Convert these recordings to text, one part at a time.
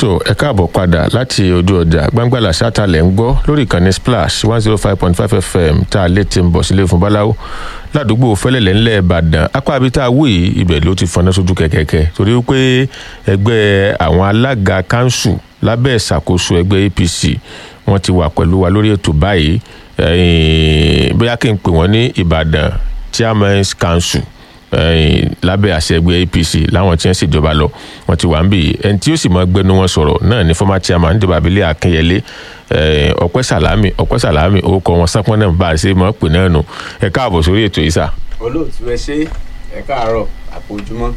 tó ẹ káàbọ̀ padà láti ojú ọjà Gbangbala Ṣátàlẹ̀ ń gbọ́ lórí ìkànnì Splash 105.5 FM tá a lè ti ń bọ̀ sílé fún Báláwo ládùúgbò Fẹ́lẹ́lẹ̀ ńlẹ̀ Ìbàdàn apá ibi tá a wò yìí ibẹ̀ ló ti fọnà sójú kẹ̀kẹ́kẹ́ torí pé ẹgbẹ́ àwọn alága kanṣu lábẹ́ ìṣàkóso ẹgbẹ́ APC wọ́n ti wà pẹ̀lú wa lórí ètò báyìí bóyá kí n pè wọ́n ní Ìbàdàn Chairman's Council lábẹ́ àṣẹ ẹgbẹ́ APC láwọn tí wọ́n ṣèjọba lọ wọ́n ti wà ń bì ẹni tí ó sì mọ gbẹnu wọn sọ̀rọ̀ náà ní former chairman níjọba abilé Akínyẹlé Ọpẹ́ Sàlámì orúkọ wọn sápọn náà bá a ṣe mọ pè náà nù ẹ káàbọ̀ sórí ètò yìí sà. olóòtú ẹ ṣe ẹ káàárọ̀ àpòjúmọ́.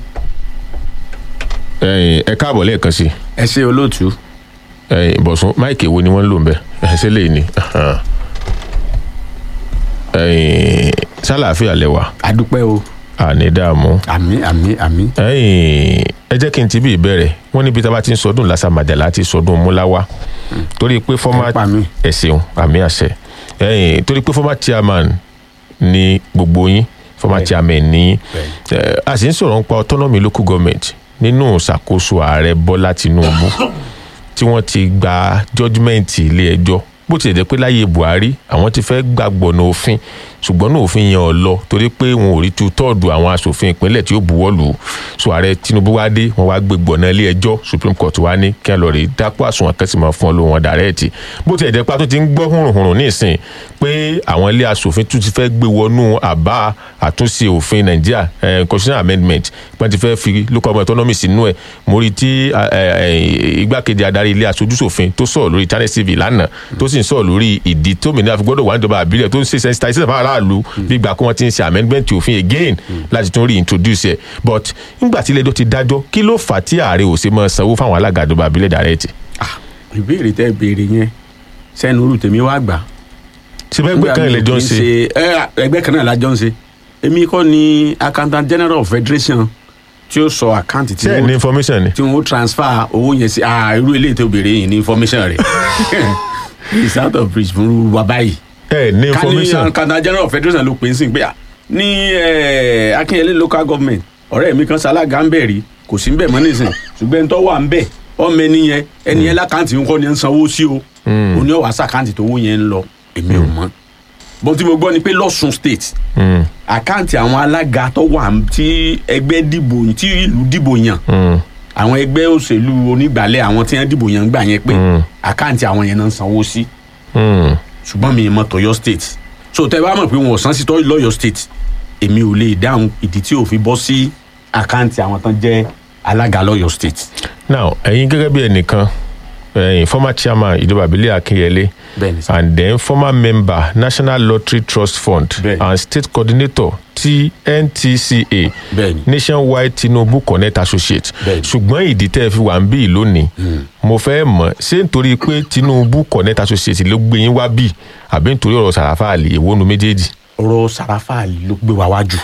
ẹ káàbọ̀ lẹ́ẹ̀kan sí. ẹ ṣe olóòtú. Bọ̀sùn máìkì wo ni wọ́n ń lò ń bẹ̀ ẹ ṣe lè ní. sálàáfíà lẹ́wà. adúpẹ́ o. àní dààmú. àmín. ẹ jẹ́ kí n ti bí ìbẹ̀rẹ̀ wọ́n níbi tá a bá ti ń sọdún lásàmàjà láti sọdún múláwá torí pé former ẹ̀sìn àmì àṣẹ torí pé former chairman ní gbogbo yín former chairman ní a sì ń sọ̀rọ̀ nípa autonomy local government nínú ìṣàkóso ààrẹ Bọ́lá Tinubu tí wọ́n ti gba judgement ilé ẹjọ́ bó tilẹ̀ jẹ́ pé láyé Buhari àwọn ti fẹ́ gbàgbọ́nà òfin ṣùgbọ́n náà òfin yẹn ò lọ torí pé wọn ò rí tutọ́ọ̀dù àwọn aṣòfin ìpínlẹ̀ tí ó buwọ́ lù ú so ààrẹ Tinubu wá dé wọn wá gbé gbọ̀nà ilé ẹjọ́ Supreme Court wá ní kí wọn lọ rí dápò àsùnwọ̀n kẹsìmọ̀ fún ọlọ́wọ́n wọn dàrẹ́ẹ̀tì bó tilẹ̀ jẹ́ pé a tó ti ń gbọ́ hùrùhùrù ní ìsìn pé àwọn ilé aṣòfin tún ti fẹ́ gbé wọnú àbá àtúnṣe òfin Nàìjíríà constitutional amendment wọ́n ti fẹ́ fi local government autonomy sínú ẹ̀ mo rí tí igbákejì adarí ilé aṣojúṣòfin tó sọ̀rọ̀ lórí Channels TV lánàá tó sì ń sọ̀rọ̀ lórí ìdí tómìnira fi gbọ́dọ̀ wà níjọba àbílẹ̀ tó ń ṣe sensitization fún aráàlú nígbà kí wọ́n ti ń ṣe amendment òfin again láti tún reintroduce ẹ̀ but nígbà tí ilé-ẹjọ́ ti dájọ́ kí ló fà á tí ààrẹ ò ṣe máa sanwó fáwọn alága ìjọba àbílẹ̀ dàrẹ́ẹ̀tì. ìbéèrè tẹ́ béèrè yẹn sẹ́nu orú tèmi wá gbà. síbẹ̀ ẹgbẹ́ kan ilẹ̀ jọ ń ṣe. ẹgbẹ́ kan náà la jọ ń ṣe èmi kọ́ ni accountant general of federation tí ó sọ àkáǹtì tí wọ́n ní information ni. tí wọ́n transfer owó yẹn sí irú eléyìí tó béèrè yìí ní information rẹ̀ it's out of reach fún wa báyìí. ní information. accountant general of federation ló pè é sí pé ní Akínyẹlé local government ọ̀rẹ́ mi kan ṣalága ń bẹ̀ rí kò sí ń bẹ̀ mọ́ nísìn ṣùgbọ́n tó wà ń bẹ̀ ọmọ ẹni yẹn lákàntì ń kọ́ ni ń sanwó sí o òní ọ̀wá sàkáǹtì tó wó yẹn ń lọ èmi ò mọ̀ bọ́n tí mo gbọ́ ni pé lọ́sùn state àkáǹtì àwọn alága tó wà tí ẹgbẹ́ dìbò tí ìlú dìbò yàn àwọn ẹgbẹ́ òṣèlú onígbàlẹ̀ àwọn tí wọ́n dìbò yàn gbà yẹn pé àkáǹtì àwọn yẹn náà ń sanwó sí ṣùgbọ́n mi mọ̀ tọ́yọ́ state so tẹ́ bá mọ̀ pé wọn ò san sí lọ́yọ̀ state èmi ò lè dáhùn ìdí tí ò fi bọ́ sí àkáǹtì àwọn tán jẹ́ alága lọ́yọ̀ state. now ẹ̀yin gẹ́gẹ́ bí ẹnìkan former chairman ìjọba àbílẹ̀ Akínyẹlé and then former member National Lottery Trust Fund and state coordinator ti NTCA Nationwide Tinubu Connect Associate ṣùgbọ́n ìdí tẹ́ fi wà ń bí lónìí mo fẹ́ mọ̀ ṣé nítorí pé Tinubu Connect Associate ló gbé yín wá bí àbí nítorí ọ̀rọ̀ Sàràfà Àlì èwo nu méjèèjì. ọ̀rọ̀ Sàràfà Àlì ló gbé wa wájú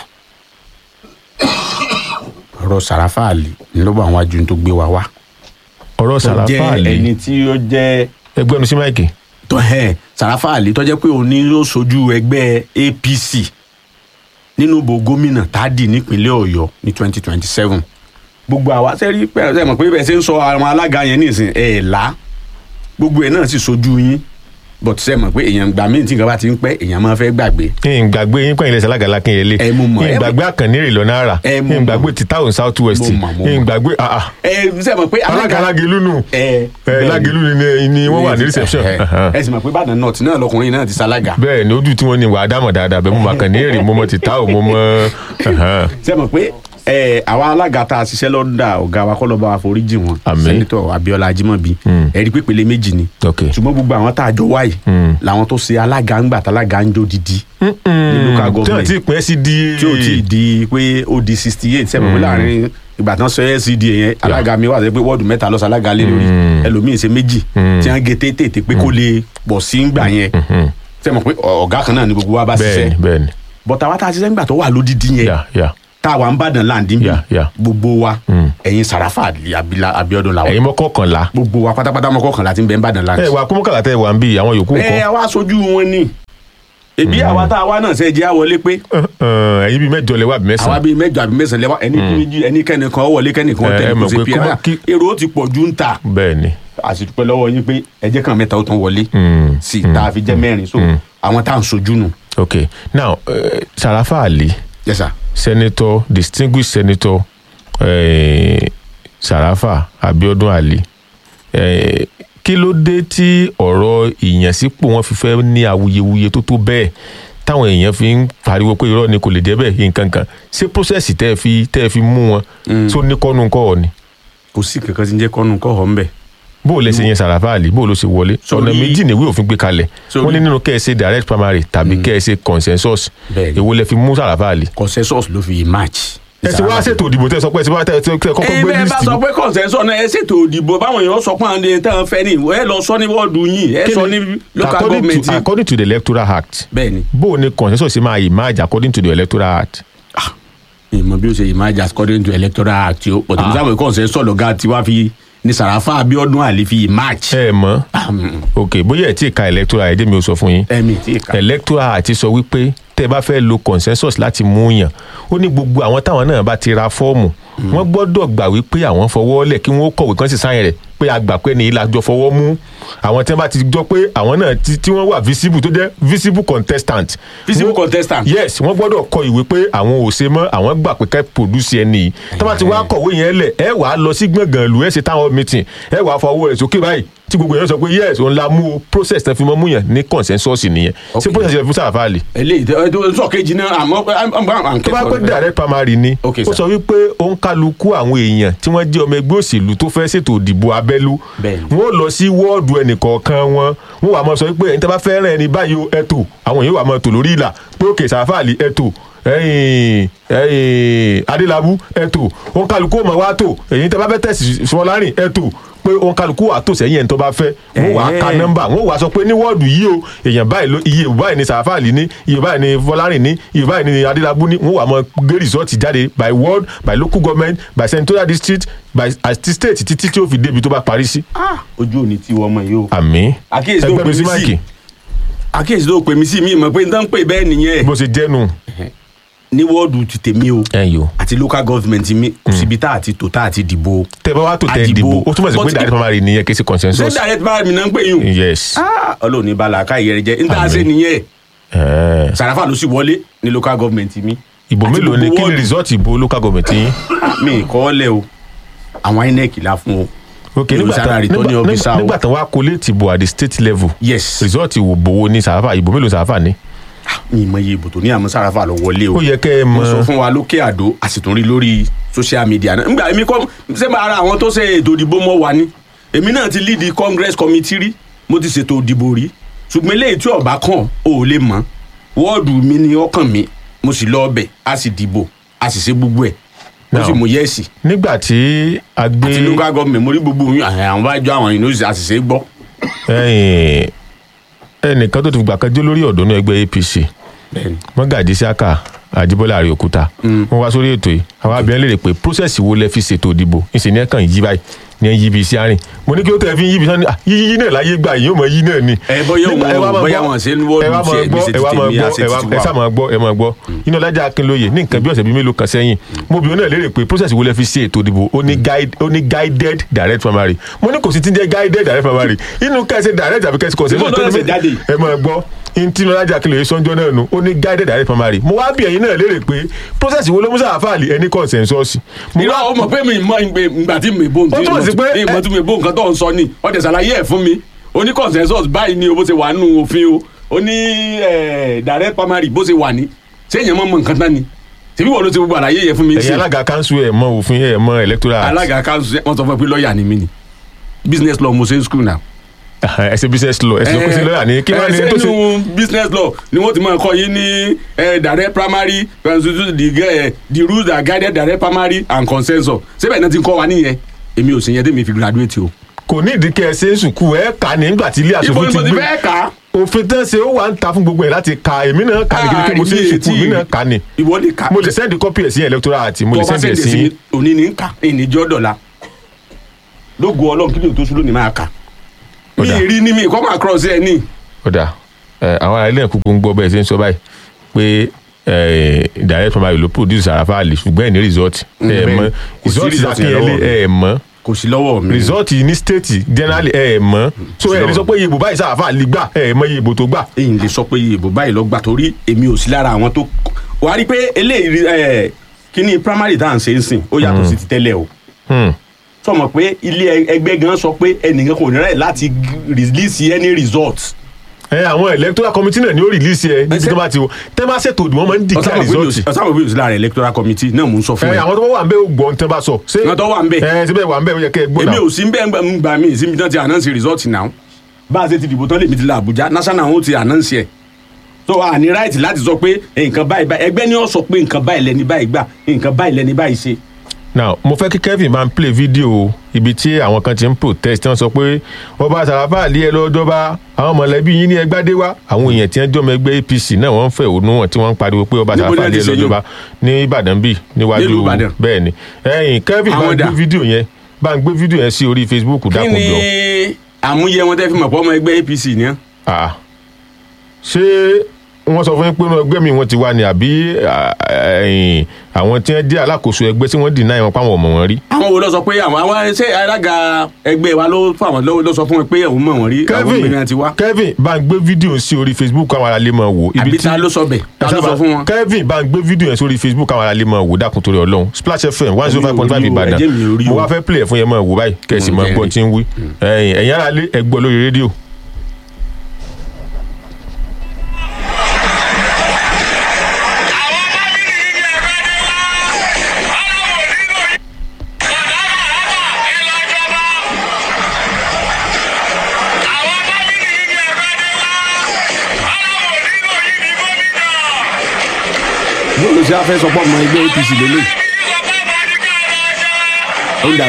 ọ̀rọ̀ Sàràfà Àlì ló bá wọn wájú tó gbé wa wá. ọ̀rọ̀ Sàràfà Àlì ẹni tí ó jẹ́ ẹgbẹ́nu sí máìkì. Sàràfà Àlì tó jẹ́ pé òun ni yóò sojú ẹgbẹ́ APC nínú ìbò gómìnà tádì nípínlẹ̀ Ọ̀yọ́ ní 2027 gbogbo àwa sẹ́rí pé ẹ mọ̀ pé bẹ́ẹ̀ ṣe ń sọ àwọn alága yẹn nísìn gbogbo ẹ̀ náà sì sojú yín but ṣe mọ̀ pé èèyàn gbà mí tí nǹkan bá ti ń pẹ́ èèyàn máa fẹ́ gbàgbé. ìgbàgbé yín pẹ̀lú ẹ̀sẹ̀ alága Akínyẹlé ìgbàgbé Àkànní Èrè Lọ́nàrà ìgbàgbé ti Town South West ìgbàgbé ṣe mọ̀ pé alága Lágelú nù Lágelú ni wọ́n wà ní reception. ẹ sì mọ̀ pé Ìbàdàn North náà lọkùnrin náà ti ṣalága. bẹ́ẹ̀ ni ojú tí wọ́n ní wàá dámọ̀ dáadáa bẹ́ẹ̀ mo mọ̀ Àkànní Èrè mo mọ̀ ti Town mo mọ̀. ṣe mọ̀ pé àwọn alága tá a ṣiṣẹ́ lọ́dà ọ̀gá wa kọ́ ló bá wa foríjì wọn sẹ́nitọ̀ Abíọ́lá Ajímọ̀bí ẹ̀rí pípele méjì ni ṣùgbọ́n gbogbo àwọn tá a jọ wáyé làwọn tó ṣe alága ńgbà tálága ń jó didi ní local government tí ò tí ì di pé ó di 68 sẹ́mi pé láàrin ìgbà tán sọ LCDA yẹn alága mi wà sẹ́ pé wọ́ọ̀dù mẹ́ta lọ́sọ̀ alága lé lórí ẹlòmíín ṣe méjì tí wọ́n gé tètè pé kó lè pọ̀ sí ńgbà yẹn sẹ́mi pé ọ̀gá kan náà ni gbogbo wa bá ṣiṣẹ́ bọ̀tà wa tá a ṣiṣẹ́ ńgbà tó wà lódìdí yẹn táwa ń bàdàn láǹdí bí gbogbo wa ẹ̀yin Sàràfà Abíọ́dún làwọn. ẹ̀yin mọ́kànlá. gbogbo wa pátápátá mọ́kànlá tí ń bẹ ń bàdàn láǹdí. wà á kó mọ́kànlá tẹ́ wà ń bí àwọn yòókù kọ́. wá sojú wọn ni ebi àwa tá a wá náà ṣe jẹ́ àwọlé pé. ẹ̀yin bíi mẹ́jọ lẹ́wà àbí mẹ́sàn-án. àwa bíi mẹ́jọ àbí mẹ́sàn-án lẹ́wà ẹni kẹ́nìkan wọlé kẹ́nìkan tẹ̀lé kó ṣe pr èrò ó ti pọ̀ ju ń ta. bẹ́ẹ̀ni. àsìkò lọ́wọ́ yín pé ẹjẹ́ kan mẹ́ta ó tán wọlé sí tá a fi jẹ́ mẹ́rin so àwọn tá à ń sojú nù. ok now Sarafa Ali. Yes sir. Senator, distinguished senator Sarafa Abiodun Ali. Kí ló dé tí ọ̀rọ̀ ìyànsípò wọn fi fẹ́ ní awuyewuye tó tó bẹ́ẹ̀ táwọn èèyàn fi ń pariwo pé irọ́ ni kò lè jẹ́ bẹ́ẹ̀ nǹkan kan ṣé process tẹ́ ẹ fi mú wọn tó ní kọ́nù kọ́ ọ ni. kò sí kankan tí ń jẹ́ kọ́nù kọ́ ọ ń bẹ̀. bó o lè ṣe yẹn Sarafa Ali bó o ló ṣe wọlé ọ̀nà méjì níwé òfin gbé kalẹ̀ wọ́n ní nínú kẹ́ ẹ ṣe direct primary tàbí kẹ́ ẹ ṣe consensus èwo lẹ fi mú Sarafa Ali. consensus ló fi match. ẹ ti wá ṣètò òdìbò tẹ sọ pé ẹ ti wá tẹ kọ́kọ́ gbé list. ẹ bá sọ pé consensus náà ẹ ṣètò òdìbò báwọn èèyàn sọ pé àwọn ènìyàn tán fẹ́ ni ẹ lọ sọ ní wọ́ọ̀dù yín ẹ sọ ní local government. according to the electoral act. bẹ́ẹ̀ni. bó o ní consensus ṣe máa emerge according to the electoral act. ìmọ̀ bí o ṣe emerge according to the electoral act o but nígbà wo consensus lọ́gá tiwa fi ní Sarafa Abiodun Ali fi march. ẹ mọ̀ ok bóyá ẹ tí ì ka electoral ẹ dé mi ò sọ fún yín. ẹ̀mí tí ì ka. electoral àti sọ wípé tẹ́ bá fẹ́ lo consensus láti mú yàn ó ní gbogbo àwọn táwọn náà bá ti ra fọ́ọ̀mù wọ́n gbọ́dọ̀ gbà wípé àwọn fọwọ́ lẹ̀ kí wọ́n kọ̀wé kan sì sáyẹn rẹ̀ pé a gbà pé ní ìlàjọ fọwọ́ mú àwọn tí wọ́n bá ti jọ pé àwọn náà tí wọ́n wà visible tó jẹ́ visible contestant. visible contestant. yes wọ́n gbọ́dọ̀ kọ ìwé pé àwọn ò ṣe mọ́ àwọn gbà pé ká produce ẹni yìí tí wọ́n ti wá kọ̀wé yẹn lẹ̀ ẹ wàá lọ sí gbọ̀ngàn ìlú ẹ ṣe táwọn meeting ẹ wàá fọwọ́ rẹ̀ sókè báyìí tí gbogbo èèyàn sọ pé yes òun la mú o process tẹ fi mọ́ mú yàn ní consensus nìyẹn ṣé process yẹn fún Sarafa Ali. eléyìí tó sọ kejì náà àmọ́ tó bá pẹ́ direct primary ni ó sọ wípé òun kálukú àwọn èèyàn tí wọ́n jẹ́ ọmọ ẹgbẹ́ òṣèlú tó fẹ́ ṣètò ìdìbò abẹ́lú wọ́n lọ sí wọ́ọ̀dù ẹnìkọ̀ọ̀kan wọn wọ́n wà máa sọ wípé ẹni tí a bá fẹ́ rán ẹni báyìí ẹ̀tò àwọn èèyàn wà máa tò lórí ìlà pé òkè Sarafa Ali ẹ̀tò Adélábù ẹ̀tò òun kálukú ọmọ wa tò èyí tí a bá fẹ́ tẹ̀sí Fọlárìn ẹ̀tò pé òun kálukú wà tó sẹ́yìn ẹni tó bá fẹ́ wọ́n wà á ka nọ́mbà wọ́n wà á sọ pé ní wọ́ọ̀dù yìí o èèyàn báyìí ló iye báyìí ni Sarafa Ali ní iye báyìí ni Fọlárìn ní iye báyìí ni Adélábù ní wọ́n wà á mọ gbé rìsọ́ọ̀tì jáde by ward by local government by senatorial district by state títí tí ó fi débi tó bá parí sí. ojú òní tí wọ́n mọ̀ yìí o. àmín ẹgbẹ́ mi sí máìkì. àkíyèsí tó pè mí sí mi mọ̀ pé n tán pè bẹ́ẹ̀ nìyẹn. bó ṣe jẹ́nu. ní wọ́ọ̀dù ti tèmi o àti local government mi kò síbi tá àti tò tá àti dìbò. tẹ bá wá tó tẹ dìbò ó túmọ̀ sí pé direct primary nìyẹn kì í ṣe consensus. ṣé direct primary mi náà ń pè yín o. yes. ọlọ́run ní bala ká ìyẹrẹ jẹ́ n tá a ṣe nìyẹn. Sarafa ló sì wọlé ní local government mi. ìbò mélòó ni kí ni result ìbò local government yín. mi kọ́ lẹ̀ o àwọn INEC la fún o. ok nígbà tán wá collate ìbò at the state level. yes. result ìbò wo ni Sarafa ìbò mélòó Sarafa ní. mi mọ iye ìbò tó ní àmọ́ Sarafa lọ wọlé o. ó yẹ kẹ́ ẹ mọ̀. wọ́n sọ fún wa lókè àdó a sì tún rí lórí social media náà. nígbà èmi kọ́ ṣé máa ra àwọn tó ṣe ètò ìdìbò mọ́ wa ni èmi náà ti lead congress committee rí mo ti ṣètò ìdìbò rí ṣùgbọ́n eléyìí tí ọba kàn ó lè mọ̀ wọ́ọ̀dù mi ni ọkàn mi mo sì lọ ọbẹ̀ a sì dìbò a sì ṣe gbogbo ẹ̀ mo sì mú yẹ́sì. nígbà tí a gbé àti local government mo rí gbogbo oyún àwọn bá jọ àwọn ìnáwó a sì ṣe gbọ́. ẹnìkan tó ti gbà kan jẹ́ lórí ọ̀dọ́ ní ẹgbẹ́ APC Mọ́gàjí Síákà Àjíbọ́lá Àríòkúta wọ́n wá sórí ètò yìí àwọn abìyẹn lè rè pé process wo lẹ fi ṣètò ìdìbò ìṣe ní ẹ̀kan yí báyìí ní yí bí sí àárín mo ní kí ó tẹ̀ fi yí bí sani yíyí náà láyé gbà yìí ó mọ yí náà ni. bóyá wọn ṣe ń wọ́ọ̀dù ṣe ẹbí ṣe ti tèmi àṣẹ ti ti wà. ẹ máa gbọ́ iná Ọlájà Akínlóye ní nǹkan bí ọ̀sẹ̀ bíi mélòó kan sẹ́yìn mo bí wọn náà lérè pé process wo lẹ fi ṣe ètò ìdìbò ó ní guided direct primary mo ní kò sí ti jẹ́ guided direct primary inú kẹ́sẹ̀ direct àbí kẹ́sẹ̀ kọ́sẹ̀ ẹ máa gbọ́ ntí Ọlájà Akínlóye sọ́njọ́ náà nù ó ní guided direct primary mo wá bí ẹ̀yin náà lérè pé process wo ló mú Sarafa Ali ẹni consensus. ìrọ̀ ọmọ pé mi mọ ìgbà tí mi bó ìmọ̀ tí mi bó nǹkan tó ń sọ ni wọ́n tẹ̀ ṣàlàyé ẹ̀ fún mi ó ní consensus báyìí ni bó ṣe wà nù òfin o ó ní direct primary bó ṣe wà ní ṣé èèyàn mọ̀ nǹkan tán ni ṣèbí wọ́n ló ti gbogbo àlàyé yẹn fún mi. ẹ̀yin alága council ẹ̀ mọ̀ òfin ẹ̀ mọ̀ electoral act. alága council wọ́n sọ fún mi pé lọ́ọ̀yà ni mí ni business law mo ṣe ń school now. ẹ ṣe business law ẹ ṣe pèsè lọ́yà ní kí wọ́n ní tó ṣe. nínú business law ni wọ́n ti máa kọ́ yín ní direct primary the rules that guided direct primary and consensus síbẹ̀ náà ti ń kọ́ wa nìyẹn èmi ò sì yẹn tẹ́mi fi graduate o. kò ní ìdí kẹ́ ẹ ṣe é sùkú ẹ kà ní nígbà tí ilé aṣòfin ti gbé òfin tán ṣe ó wà ń ta fún gbogbo ẹ̀ láti ka èmi náà kà ní kékeré mo ṣe é sùkú èmi náà kà ní. ìwọ ni kà. mo lè send copy ẹ̀ sí electoral àti mo lè send ẹ̀ sí. òní ní kà ìníjọ́ dọ̀la lógo Ọlọ́run kí ni òtó sùn lónìí máa kà. mi ì rí ní mi come across ẹ ní. ó dáa àwọn ará ilé ẹ̀ kúkú ń gbọ́ bẹ́ẹ̀ ṣe ń sọ báyìí pé direct primary ló produce Àràfà Ali ṣùgbọ́n ẹ̀ ní result ẹ̀ mọ́ result Akínyẹlé ẹ̀ mọ́ kò sí lọ́wọ́ mi. result ní state generally ẹ̀ mọ́ so ẹ̀ lè sọ pé iye ìbò báyìí Àràfà Ali gbà ẹ̀ mọ́ iye ìbò tó gbà. èyí lè sọ pé iye ìbò báyìí lọ gbà torí èmi ò sí lára àwọn tó wà á rí i pé eléyìí kíní primary tá à ń ṣe ń sìn ó yàtọ̀ sí ti tẹ́lẹ̀ o. sọmọ pé ilé ẹgbẹ́ gan sọ pé ẹnìkan kò ní rẹ̀ láti release any result. Àwọn electoral committee náà ni ó release ẹ níbi tó bá ti wọ tẹ́ bá ṣètò ìdìbò máa ń declare result. ọ̀sán òbí òsì lára electoral committee náà mò ń sọ fún ẹ. àwọn tó wà ń bẹ ògbọ́n tẹ́ bá sọ. àwọn tó wà ń bẹ. síbẹ̀ wà ń bẹ ó yẹ kẹ́ ẹ gbọ́ náà. èmi ò sí ń bẹ́ẹ̀ ń gbà mí ìsinmi tán ti announce result now bá a ṣe ti dìbò tán lèmi ti la Àbújá national wọn ti announce ẹ̀ so a ní right láti sọ pé nǹkan báyìí ẹgbẹ́ ni ó sọ pé nǹkan báyìí lẹni báyìí gbà nǹkan báyìí lẹni báyìí ṣe. now mo fẹ́ kí Kevin máa ń play video ibi tí àwọn kan ti ń protest tí wọ́n sọ pé ọba Àràfà Ali ẹ lọ́jọ́ bá àwọn mọ̀lẹ́bí yín ní ẹgbàdé wá àwọn èèyàn tí wọ́n jọmọ ẹgbẹ́ APC náà wọ́n ń fẹ̀hónú wọn tí wọ́n ń pariwo pé ọba Àràfà Ali ẹ lọ́jọ́ bá ní Ìbàdàn bíi níwájú bẹ́ẹ̀ ni Kevin bá ń gbé fídíò yẹn sí orí Facebook dákun jọ. kí ni àmúyẹ wọn tẹ́ fi mọ̀ pé ọmọ ẹgbẹ́ APC ni ẹ́. ṣé wọ́n sọ fún yín pé ẹgbẹ́ mi wọ́n ti wá ní àbí àwọn tí wọ́n jẹ́ alákòóso ẹgbẹ́ tí wọ́n deny wọn páwọn ọmọ wọn rí. àwọn wo ló sọ pé àwọn ṣé alága ẹgbẹ́ wa ló fún àwọn ló sọ fún wọn pé òun mọ̀ wọ́n rí àwọn obìnrin ti wá. Kevin bá ń gbé fídíò sí orí Facebook káwọn ará lè máa wò. àbí ta ló sọ bẹ́ẹ̀ ta ló sọ fún wọn. Kevin bá ń gbé fídíò yẹn sórí Facebook káwọn ará lè máa wò dákun torí Ọlọ́run Splash FM 105.5 Ìbàdàn mo wá fẹ́ play ẹ̀ fún yẹn máa wò báyìí kẹ̀sì máa gbọ́ tí ń wí ẹ̀yin ará lé ẹ gbọ́ lórí rédíò. ṣé a fẹ́ sọ pé ọmọ ẹgbẹ́ APC lélẹ̀ ó ń dà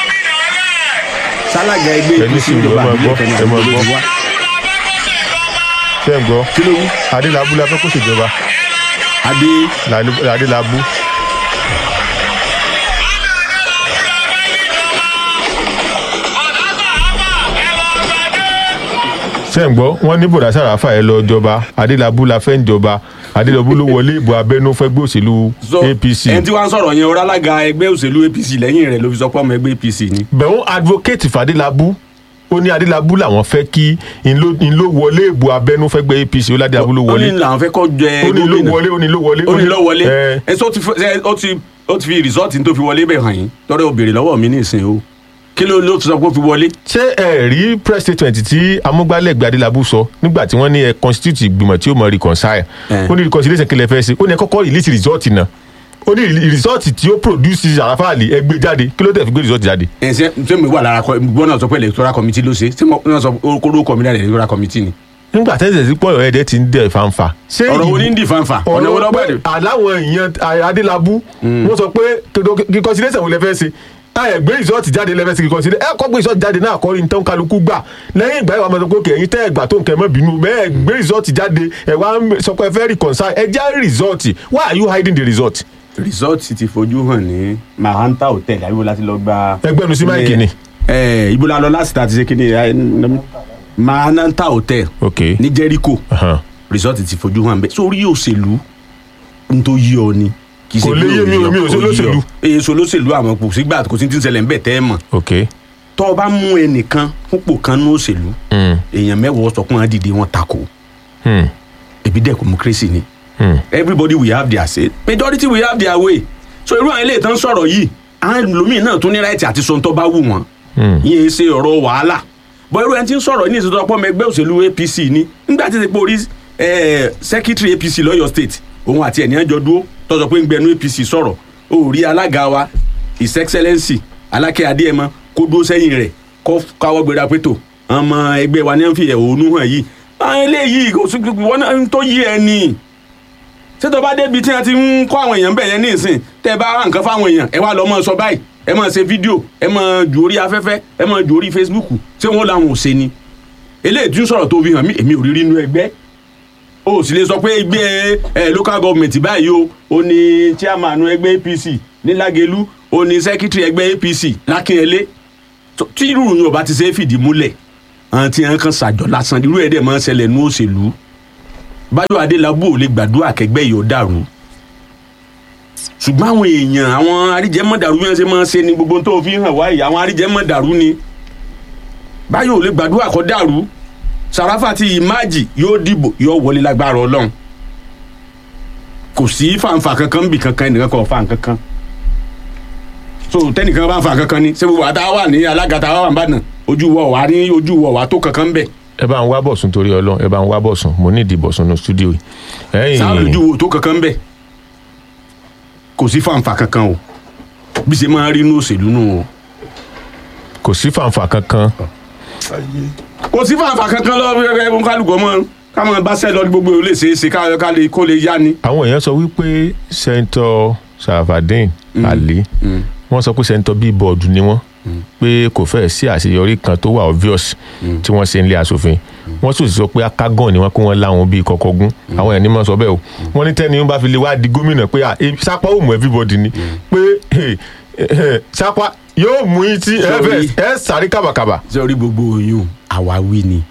sálága ẹgbẹ́ APC ìjọba àbílẹ̀ kan náà ló ti wá. ṣé ń gbọ́ kí ló wí. Adélábù la fẹ́ kó ṣèjọba. Adélábù. ṣé ń gbọ́ wọ́n ní bọ̀dá Sàràfà ẹ lọ jọba Adélábù la fẹ́ ń jọba Adélábù ló wọlé ìbò abẹ́nú fẹ́gbẹ́ òṣèlú APC. ẹni tí wọ́n ń sọ̀rọ̀ yẹn ọ̀rọ̀ alága ẹgbẹ́ òṣèlú APC lẹ́yìn rẹ̀ ló fi sọ pé ọmọ ẹgbẹ́ APC ni. bẹ̀rù advocate fàdélábù ó ní Adélábù làwọn fẹ́ kí n ló wọlé ìbò abẹ́nú fẹ́gbẹ́ APC ó Adélábù ló wọlé. ó ní làwọn fẹ́ kọ́ jẹ gómìnà ó ní ló wọlé. ẹ sọ ó ti fi rìsọ́ọ̀tì tó fi wọlé bẹ̀ hàn yín tọ́rẹ́ ó béèrè lọ́wọ́ mi ní ìsìn o kí ló sọ pé ó fi wọlé. ṣé ẹ rí press statement tí amúgbálẹ́gbẹ̀ẹ́ Adélábù sọ nígbà tí wọ́n ní ẹ constitute ìgbìmọ̀ tí ó mọ reconcile ó ní reconciliation kí lẹ fẹ́ ṣe ó ní ẹ kọ́kọ́ release result náà ó ní result tí ó produce Àràfà Ali ẹ gbé jáde kí ló tẹ̀ fi gbé result jáde. ẹ ṣe mi wà lára gbọ́n náà sọ pé electoral committee ló ṣe ṣé wọ́n sọ orúkọ mi lára electoral committee ni. nígbà tẹ́sẹ̀ sí pọ̀ ẹ̀dẹ̀ ti ń dẹ̀ fanfa. ọ̀rọ̀ wo ni ń di fanfa ọ̀nà wo lọ́gbàdì. aláwọn èèyàn Adélábù wọ́n sọ pé reconciliation wo lẹ fẹ́ ṣe ẹ gbé ìsọ́ọ̀tì jáde lẹ́fẹ̀ẹ́ sí kọ́sílẹ̀ ẹ kọ́ gbé ìsọ́ọ̀tì jáde náà kọ́ ní tán kálukú gbà lẹ́yìn ìgbà yẹn wà mọ́tò pé ẹ̀yin tẹ́ ẹ̀gbà tó nǹkan ẹ̀ mọ́ bínú bẹ́ẹ̀ gbé ìsọ́ọ̀tì jáde ẹ̀ wá sọ pé ẹ fẹ́ reconcile ẹ já ìsọ́ọ̀tì why are you hiding the result. result ti fojú hàn ní Mahanta Hotel àbíbo láti lọ gba. ẹgbẹ́nu sí máìkì ni. ibo la lọ láti tàti ṣe kí ni Mahanta Hotel ní Jericho result ti fojú hàn bẹ́ẹ̀ sórí òṣèlú n tó yí ọ ni kò lè yé mi ò sí olóṣèlú. èso olóṣèlú àmọ́ kò sígbà kò sí ti ń ṣẹlẹ̀ ń bẹ̀ tẹ́ ẹ mọ̀. tọ́ ọ bá mú ẹnìkan púpọ̀ kan ní òṣèlú èèyàn mẹ́wàá sọ pé wọ́n dìde wọn takò ebi democracy ni everybody will have their say majority will have their way so irú àwọn eléyìí tán sọ̀rọ̀ yìí àwọn ẹlòmíín náà tún ní right àti sọ tó bá wù wọ́n yín ṣe ọ̀rọ̀ wàhálà bọ́ irú ẹni tí ń sọ̀rọ̀ ní ìṣètò ọ̀pọ̀ ẹgbẹ́ òṣèlú APC ni nígbà tí ti pé orí secretary APC lọ́yọ̀ state òun àti ẹ̀nìyàn jọ dúró tọ́jọ́ pé ń gbẹnu APC sọ̀rọ̀ ó rí alága wa his excellency Aláké Adéyẹmọ kó dúró sẹ́yìn rẹ̀ kó káwọ́ gbéra pétò ọmọ ẹgbẹ́ wa ní wọ́n fi ẹ̀hónú hàn yìí àwọn eléyìí kò sí wọn náà tó yí ẹni ṣé tó bá débi tí wọ́n ti ń kọ́ àwọn èèyàn bẹ̀yẹn ní ìsìn tẹ́ ẹ bá wá nǹkan fáwọn èèyàn ẹ wá lọ́ mọ́ sọ báyìí ẹ máa ṣe fídíò ẹ máa jù orí afẹ́fẹ́ ẹ máa jù orí Facebook ṣé wọ́n làwọn ò ṣe ni eléyìí tún sọ̀rọ̀ tó fi hàn mí èmi ò rí rí inú ẹgbẹ́ o sì lè sọ pé ẹgbẹ́ local government báyìí o ní chairman ẹgbẹ́ APC ní Lágelú o ní secretary ẹgbẹ́ APC l'Ákínyẹlé tí irú yìí ò bá ti ṣe é fìdí múlẹ̀ àwọn tí wọn kàn ṣàjọ lásán irú ẹ̀ dẹ̀ máa ń ṣẹlẹ̀ ní òṣèlú Báyọ̀ Adélábù ò lè gbàdúrà kẹgbẹ́ yìí ó dàrú ṣùgbọ́n àwọn èèyàn àwọn aríjẹmọ̀dàrú bí wọ́n ṣe máa ń ṣe ni gbogbo tó fi hàn wáyé àwọn aríjẹmọ̀dàrú ni Báyọ̀ ò lè gbàdúrà kó dàrú Sàràfà ti ìmáàjì yóò dìbò yóò wọlé lágbára Ọlọ́run kò sí fàǹfà kankan bì kankan ẹnìkan kan fà kankan so tẹnìkan bá ń fà kankan ni ṣé gbogbo àtàwọn wà ní alága tàwọn wà ń bàdàn ojú wọ wà tó kankan bẹ̀. ẹ bá ń wá Bọ̀sùn torí Ọlọ́run ẹ bá ń wá Bọ̀sùn mo ní ìdí Bọ̀sùn ní stúdíò yìí. sáà lójú wo tó kankan bẹ̀ kò sí fàǹfà kankan o bí ṣe máa rí inú òṣèlú nù o. kò sí fàǹfà kankan. kò sí fàǹfà kankan lọ kálukọ mọ ká máa bá sẹ lọ gbogbo ò lè ṣe é ṣe kó lè yá ni. àwọn èèyàn sọ wípé sẹ́ńtọ̀ Sàràfàdín Ali wọ́n sọ pé sẹ́ńtọ̀ bíbọ̀dù ni wọ́n pé kò fẹ́ẹ̀ sí àṣeyọrí kan tó wà obvious tí wọ́n ṣe ń lé aṣòfin wọ́n sì sọ pé akágàn ni wọ́n kó wọn láwọn bíi kọ̀kọ́gún àwọn èèyàn ní mọ̀ sọ bẹ́ẹ̀ o wọ́n ní tẹ́ni wọ́n bá fi lè wá di gómìnà pé Sápá ò mú everybody ni pé Sápá yóò mú yín tí ẹ sáré kábàkàbà. sórí gbogbo oyún àwáwí ni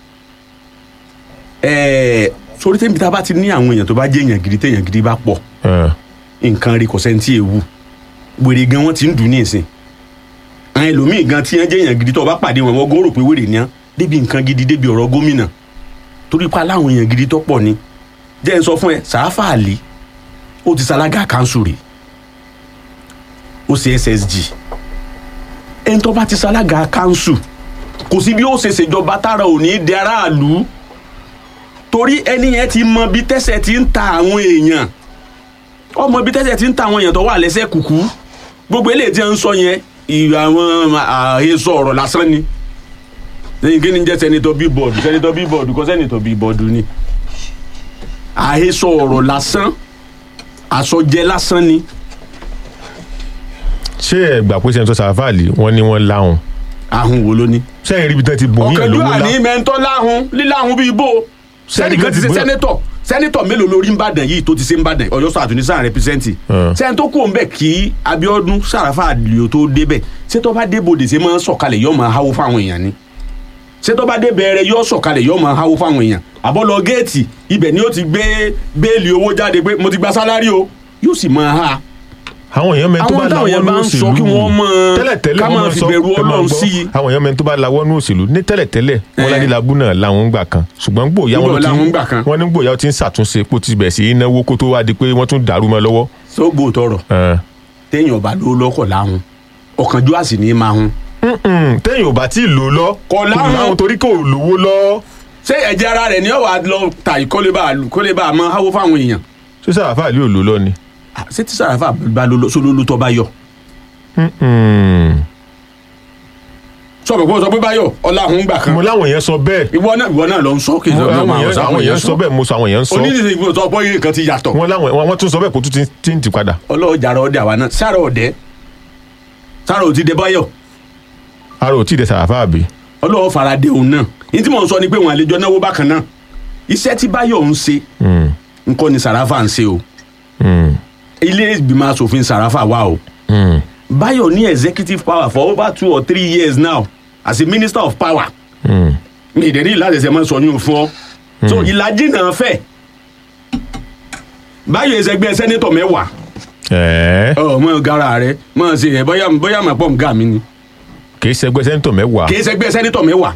sórí tẹ́mi tá a bá ti ní àwọn èèyàn tó bá jẹ́ èèyàn gidi téèyàn gidi bá pọ̀ nǹkan rí kò sẹ́ńtì ewu wèrè gan wọ́n ti ń dùn ní ìsìn àwọn ẹlòmíì gan tí wọ́n jẹ́ èèyàn gidi tó bá pàdé wọn wọ́n gòrò pé wèrè ni wọ́n débi nǹkan gidi débi ọ̀rọ̀ gómìnà torí pa láwọn èèyàn gidi tó pọ̀ ni jẹ́ ń sọ fún ẹ Sàràfà Ali ó ti ṣalága kanṣu rè ó ṣe SSG ẹni tó bá ti ṣalága kanṣu kò sí bí ó ṣe ṣèjọba tára ò ní di aráàlú torí ẹni yẹn ti mọ bí tẹ́sẹ̀ ti ń ta àwọn èèyàn ọmọ bí tẹ́sẹ̀ ti ń ta àwọn èèyàn tó wà lẹ́sẹ̀ kùkú gbogbo eléyìí tí wọ́n ń sọ yẹn àwọn àhesọ ọ̀rọ̀ lásán ni lẹ́yìn kí ni jẹ́ sẹ́nitọ́ bíbọ̀dù kọ́ sẹ́nitọ́ bíbọ̀dù ni àhesọ ọ̀rọ̀ lásán àsọjẹ lásán ni. ṣé ẹ gbà pé sẹ́nitọ́ Sàràfà Ali wọ́n ní wọ́n láhùn. ahun wo ló ní. sẹ́yìn ríbi tán ti bò yín lówó lá. ọ̀kẹ́dùn àní mẹ́ńtọ́ láhùn líláhùn bíi bò sẹ́nìkan ti ṣe sẹ́nitọ̀ mélòó lórí nìbàdàn yìí tó ti ṣe nìbàdàn Ọ̀yọ́ South ní sáà rẹpísẹ́ǹtì sẹ́ni tó kú òun bẹ̀ kí Abíọ́dún Sàràfà Ali tó débẹ̀ ṣé tó bá dé bòdè ṣe máa ń sọ̀kalẹ̀ yóò máa háwó fáwọn èèyàn ni ṣé tó bá dé bẹ̀rẹ̀ yóò sọ̀kalẹ̀ yóò máa háwó fáwọn èèyàn àbọ̀lọ géètì ibẹ̀ ni ó ti gbé béèlì owó jáde pé mo ti gba sálárì o yóò sì máa há. àwọn èèyàn mẹ́rin tó bá lawọ́ ní òṣèlú tẹ́lẹ̀tẹ́lẹ̀ ká máa fi bẹ̀rù Ọlọ́run sí i. àwọn èèyàn mẹ́rin tó bá lawọ́ ní òṣèlú ní tẹ́lẹ̀tẹ́lẹ̀ wọn Adélábù náà làwọn ń gbà kan ṣùgbọ́n gbòòyà wọn ní gbòòyà ti ń ṣàtúnṣe pé ó ti bẹ̀ sí náwó kó tó wá di pé wọ́n tún dàrú mọ́ lọ́wọ́. sógbó tọrọ téèyàn bá lówó lọ́kọ̀ láhùn ọ̀kánjú àsì ní máa hun. téèyàn ò bá tí ì lò lọ kọ láhùn torí kò lówó lọ. ṣé ẹ̀jẹ̀ ara rẹ̀ ni ó wà lọ ta kólé bá a mọ háwó fáwọn èèyàn. ṣé Sàràfà Ali ò lò lọ ni. ṣé tí Sàràfà bá lolo tó bá yọ. sọ̀rọ̀ pé o sọ pé báyọ̀ ọláhùn gbà kan. mo láwọn èèyàn sọ bẹ́ẹ̀. ìwọ náà lọ ń sọ kí àwọn èèyàn sọ bẹ́ẹ̀ mo sọ àwọn èèyàn sọ. onídìrí ìgbìmọ̀ sọ pé nǹkan ti yàtọ̀. wọ́n tún sọ bẹ́ẹ̀ kó tún ti ń tì padà. ọlọ́ọ̀jà ọdẹ àwa náà sára ọdẹ sára ò ti dé báyọ̀. ara ò tí ì dé Sàràfà àbí. ọlọ́ọ̀ faradé òun náà ní tí mò ń sọ ni pé wọn àlejò náwó bákan náà iṣẹ́ tí báyọ̀ ń ṣe nǹkan ni Sàràfà ń ṣe o ilé ìgbìmọ̀ asòfin Sàràfà wà o báyọ̀ ní executive power for over 2 or 3 years now as a minister of power mi ìdẹ́rì ìlàjẹsẹ̀ máa ń sọ yín fún ọ so ìlàjì náà fẹ́ báyọ̀ ẹsẹ̀gbẹ́ sẹ́nẹ́tọ̀ 10 mọ gara rẹ mọ ṣe ẹ bóyá mà pọ̀ nga mi ni. kì í ṣẹgbẹ́ sẹ́nitọ̀ 10. kì í ṣẹgbẹ́ sẹ́nitọ̀ 10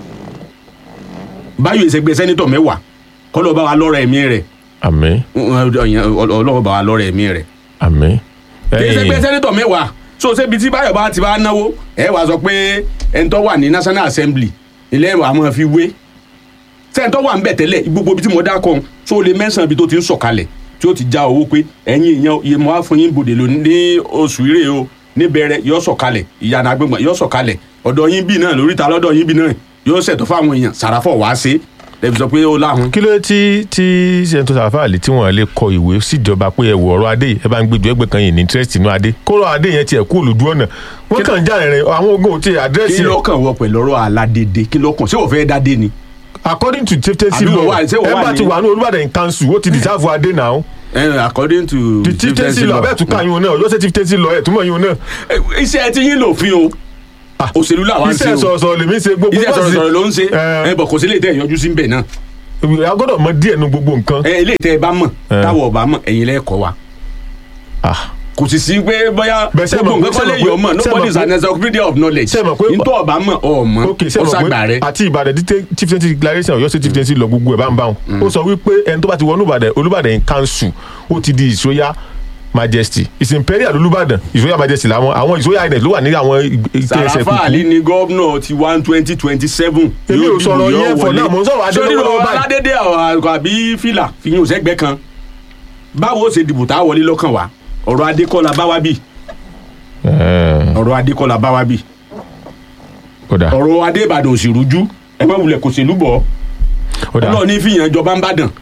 báyọ̀ ìṣẹgbẹ́ sẹ́nitọ̀ 10 kọ́lọ́ bá wa lọ́rọ̀ ẹ̀mí rẹ̀. àmín. ọlọ́wọ́ bá wa lọ́rọ̀ ẹ̀mí rẹ̀. àmín. kì í ṣẹgbẹ́ sẹ́nitọ̀ 10 so ṣébi tí báyọ̀ bá ti bá náwó ẹ wàá sọ pé ẹni tó wà ní National Assembly ilé wa máa fi wé sẹ́ni tó wà ń bẹ̀ tẹ́lẹ̀ gbogbo ibi tí mo dá kan so lè mẹ́sàn-án ibi tó ti ń sọ̀kalẹ̀ tí ó ti já owó pé ẹ̀yin èèyàn iye mo á fún yín bòde lò ní oṣù ire o níbẹ̀rẹ̀ yóò sọ̀kalẹ̀ ìyànà agbègbè yóò sọ̀kalẹ̀ ọ̀dọ̀ yín bí náà lóríta lọ́dọ̀ yín bí náà yóò ṣètò fáwọn èèyàn Sàràfà wá sí lẹ́bi sọ pé ó láhùn. kí ló tí sẹ́ńtọ́ Sàràfà Ali tí wọ́n lè kọ ìwé síjọba pé ẹ wọ ọ̀rọ̀ adé ẹ bá ń gbẹjọ ẹgbẹ́ kan yìí ní interest inú adé kóró adé yẹn tiẹ̀ kú olùdú ọ̀nà wọ́n kàn já rẹ̀ àwọn ogun òtí àdírẹ́sì. kí lọ́kàn wọ pẹ̀lú ọ̀rọ̀ aládédé kí lọ́kàn ṣé wọ́n fẹ́ dádé ni. according to chieftaincy law ẹ bá ti wà ní Olúbàdàn council ó ti deserve adé náà. according to the chieftaincy law abẹ́ẹ̀ tún ká yín o náà Ọ̀yọ́ chieftaincy law ẹ̀ túmọ̀ yín o náà. iṣẹ́ ti yín lòfin o òṣèlú làwọn ń ṣe o iṣẹ́ sọ̀rọ̀ lèmi ṣe gbogbo iṣẹ́ sọ̀rọ̀ ló ń ṣe bọ̀ kò sí lè tẹ̀ yọjú sí bẹ̀ náà a gbọ́dọ̀ mọ díẹ̀ nu gbogbo nǹkan. ilé ìtẹ́ ẹ bá mọ̀ táwọn ọba mọ̀ ẹ̀yin lẹ́ẹ̀kọ́ wa. kò sì sí pé bóyá gbogbo nǹkan kọ́lé yọ̀ mọ̀ nobody is an encyclopedia of knowledge. ntọ́ ọba mọ̀ ọ̀mọ́ ọ̀sàgbà rẹ̀. àti Ìbàdàn chieftaincy declaration Ọ̀yọ́ state chieftaincy lọ gbogbo ẹ̀ bá ń bá wọn. ó sọ wípé ẹni tó bá ti wọnú Olúbàdàn in council ó ti di His Royal Majesty. His Imperial Olúbàdàn His Royal Majesty làwọn àwọn His Royal Highness ló wà ní àwọn ìtẹ̀sẹ̀ kúkú. Sàràfà Àlí ni gómìnà ti 2027. èmi ò sọ̀rọ̀ yẹn fọ̀ náà mo ń sọ̀rọ̀ adélọ́wọ́ báyìí. aládédé àbí fìlà fìyìn òsẹ́gbẹ́ kan báwo ṣe dìbò tá a wọlé lọ́kàn wa ọ̀rọ̀ Adékọ́lá bá wá bì. ọ̀rọ̀ Adékọ́lá bá wá bì. ọ̀rọ̀ Adébàdàn òsì rújú ẹ má wulẹ̀ kò ṣèlú bọ̀ ọlọ́ọ̀ ní fìyàn jọba ń bàdàn.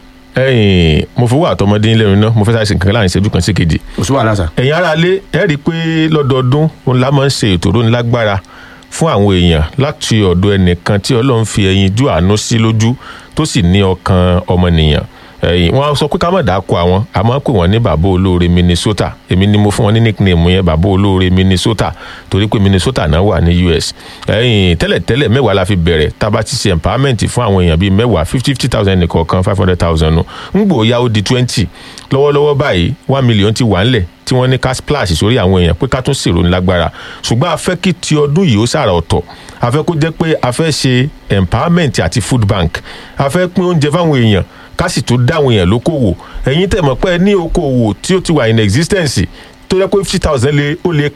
mo fowó àtọmọdé lẹ́nu náà mo fẹ́ sáré nǹkan láàrin ìṣẹ́jú kan sí kejì. òṣù wà lásà. ẹ̀yin ará ilé ẹ rí i pé lọ́dọọdún òun la máa ń ṣe ètò ìróni lágbára fún àwọn èèyàn láti ọ̀dọ̀ ẹnìkan tí Ọlọ́run fi ẹyinjú àánú sí lójú tó sì ní ọkàn ọmọnìyàn. wọ́n sọ pé ká má dáko àwọn àmọ́ pé wọ́n ní bàbá olóore Minnesota èmi ni mo fún wọn ní nickname yẹn bàbá olóore Minnesota torí pé Minnesota náà wà ní US. tẹ́lẹ̀tẹ́lẹ̀ mẹ́wàá la fi bẹ̀rẹ̀ tá a bá ti ṣe empowerment fún àwọn èèyàn bíi mẹ́wàá 50,000 nìkọ̀ọ̀kan 500,000 nù ń gbòòyà ó di 20 lọ́wọ́lọ́wọ́ báyìí 1 million ti wà ńlẹ̀ tí wọ́n ní ká splash sórí àwọn èèyàn pé ká tún ṣèrò ní lágbára ṣùgbọ́n a fẹ́ kí ti ọdún yìí ó ṣàrà ọ̀tọ̀ a fẹ́ kó jẹ́ pé a fẹ́ ṣe empowerment àti food bank a fẹ́ pín oúnjẹ fáwọn èèyàn ká sì tún dáwọn èèyàn lókòwò ẹ̀yin tẹ̀ mọ̀ pé ní okòwò tí ó ti wà in existence tó yẹ pé 50,000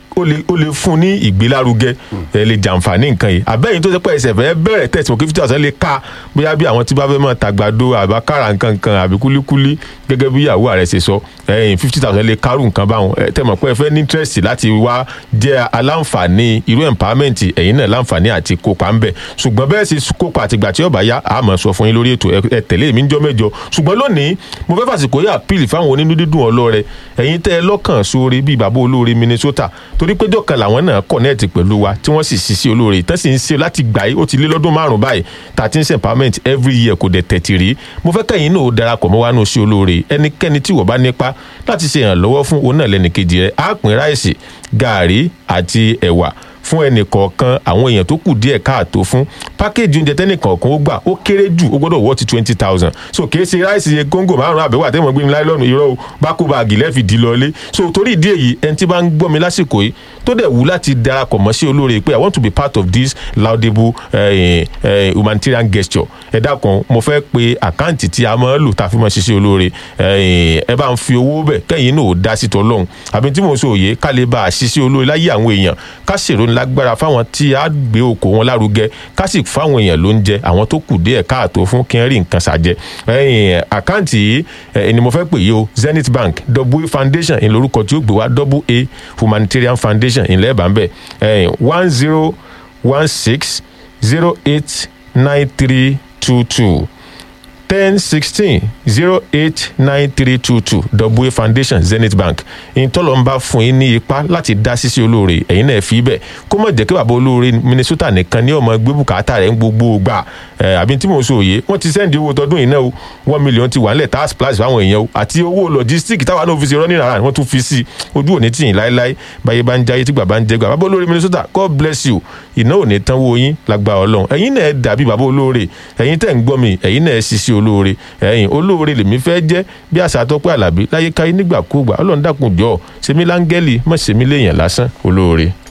ó lè fún ní ìgbélárugẹ ẹ lè jàǹfààní nǹkan yìí àbẹ́yìn tó ṣe pé ẹsẹ̀ fẹ́ bẹ̀rẹ̀ tẹ̀sí mọ̀ kí 50,000 lè ká bóyá bí àwọn tí bá fẹ́ mọ̀ tàgbàdo àbákàrà nǹkan kan àbí kúlíkúlí gẹ́gẹ́ bí ìyàwó rẹ̀ ṣe sọ 50,000 lè kárù nǹkan báwọn tẹ̀ mọ̀ pé ẹ fẹ́ ní interest láti wá jẹ́ aláǹfààní irú empowerment ẹ̀yin náà láǹfààní àti kópa ńbẹ̀ ṣùgbọ́n bẹ́ẹ̀ sì kópa àtìgbà tí ó bá yá a máa sọ fún yín lórí ètò ẹ tẹ̀lé mi níjọ́ mẹ́jọ ṣùgbọ́n lónìí mo fẹ́ fàsìkò yà píìlì fáwọn onínú dídùn ọlọ́rẹ ẹ̀yin tẹ́ ẹ lọ́kàn sóore bíi bàbá olóore Minnesota torí péjọ kan làwọn náà connect pẹ̀lú wa tí wọ́n sì ṣiṣẹ́ olóore tán sì ń ṣe láti gbà yìí ó ti lé lọ́dún 5 báyìí 13 empowerment every year kò dẹ̀ tẹ̀tì rí mo fẹ́ kẹ́yìn náà ó darapọ̀ mọ́ wa ní oṣù olóore ẹnikẹ́ni tí wọ́n bá nípa láti ṣe ìrànlọ́wọ́ fún òun náà lẹ́nìkejì rẹ̀ á pín ráìsì gààrí àti ẹ̀wà fún ẹnì kọ̀ọ̀kan àwọn èèyàn tó kù díẹ̀ káàtó fún pákéjì oúnjẹ tẹ́nì kọ̀ọ̀kan ó gbà ó kéré jù ó gbọ́dọ̀ wọ́ ti 20,000 so kìí ṣe ráìsì kóńgò 5 àbẹ̀wò àtẹ̀wọ̀n gbé mi láìlọ́nù irọ́ o bákó báàgì lẹ́ẹ̀fì dì lọlé so torí ìdí èyí ẹni tí bá ń gbọ́ mi lásìkò yìí tó dẹ̀ wù láti darapọ̀ mọ́ sí olóore pé I want to be part of this laudable humanitarian gesture ẹ dákun mo fẹ́ pe àkáǹtì tí a máa lò tá a fi máa ṣiṣẹ́ olóore ẹ bá ń fi owó bẹ̀ kẹ́yìn náà ó dá sí tọ́lọ́hún àbí tí mo sọ òye ká lè bá a ṣiṣẹ́ olóore láyé àwọn èèyàn ká ṣèrò lágbára fáwọn tí a gbé oko wọn lárugẹ ká sì fáwọn èèyàn lóúnjẹ àwọn tó kù díẹ̀ káàtó fún kí n rí nǹkan ṣàjẹ àkáǹtì yìí ni mo fẹ́ pè yí o Zenith Bank AA Foundation ní lórúkọ tí ó gbé wá AA Humanitarian Foundation ìlẹ̀ ẹ̀bà ń bẹ̀ 1016089322 1016089322 AA Foundation Zenith Bank ìtọ́lọ́ ń bá fún yín ní ipá láti dá sísí olóore ẹ̀yin náà fi bẹ́ẹ̀ kó má jẹ́ kí bàbá olóore Minnesota nìkan ní ọmọ gbé bùkátà rẹ̀ ń gbogbo gbà àbí tí mo sọ òye wọ́n ti sẹ́ndì owó tọdún yìí náà o 1 million ti wà nílẹ̀ tax plus fáwọn èèyàn o àti owó logistic táwa náà fi ṣe running around wọ́n tún fi sí ojú òní tì yín láéláé báyé bá ń jáyé tí gbà bá ń jẹ gbà bàbá olóore Minnesota God bless you iná ò ní tán wo yín lágbára Ọlọ́run ẹ̀yin náà dàbí bàbá olóore ẹ̀yin tẹ́ ń gbọ́ mi ẹ̀yin náà ṣiṣẹ́ olóore ẹ̀yin olóore lèmi fẹ́ jẹ́ bí àṣà Tọ́pẹ́ Àlàbí láyé káyé nígbàkúùgbà Ọlọ́run dákun jọ̀ọ́ ṣèmi láńgẹ́lì má ṣèmi léèyàn lásán olóore.